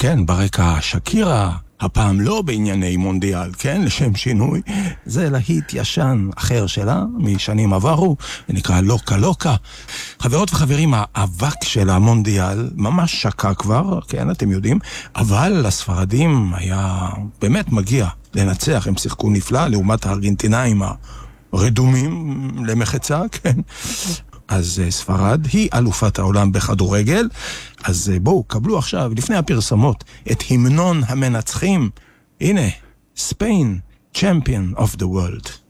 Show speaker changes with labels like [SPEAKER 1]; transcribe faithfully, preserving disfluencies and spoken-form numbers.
[SPEAKER 1] כן, ברקע שקירה, הפעם לא בענייני מונדיאל, כן, לשם שינוי, זה להיט ישן אחר שלה, משנים עברו, נקרא לוקה לוקה. חברות וחברים, האבק של המונדיאל ממש שקע כבר, כן, אתם יודעים, אבל לספרדים היה באמת מגיע לנצח, הם שיחקו נפלא, לעומת הארגנטינאים הרדומים למחצה, כן. אז ספרד היא אלופת העולם בכדורגל, אז בואו, קבלו עכשיו, לפני הפרסמות, את המנון המנצחים. הנה, Spain, Champion of the World.